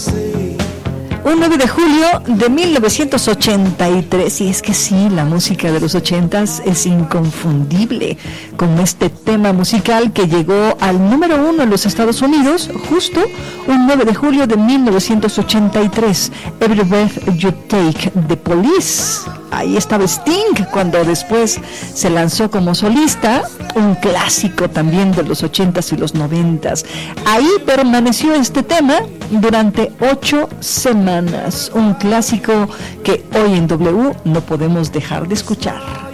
Un 9 de julio de 1983, y es que sí, la música de los 80s es inconfundible, con este tema musical que llegó al número 1 en los Estados Unidos, justo un 9 de julio de 1983, Every Breath You Take, de Police. Ahí estaba Sting, cuando después se lanzó como solista, un clásico también de los 80s y los 90s. Ahí permaneció este tema durante 8 semanas, un clásico que hoy en W no podemos dejar de escuchar.